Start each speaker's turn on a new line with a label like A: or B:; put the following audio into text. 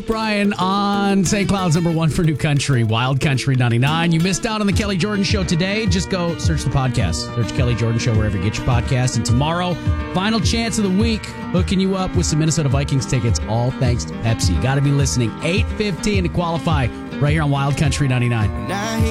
A: Luke Bryan on St. Cloud's #1 for New Country, Wild Country 99. You missed out on the Kelly Jordan Show today. Just go search the podcast. Search Kelly Jordan Show wherever you get your podcast. And tomorrow, final chance of the week, hooking you up with some Minnesota Vikings tickets, all thanks to Pepsi. Got to be listening 8:15 to qualify right here on Wild Country 99.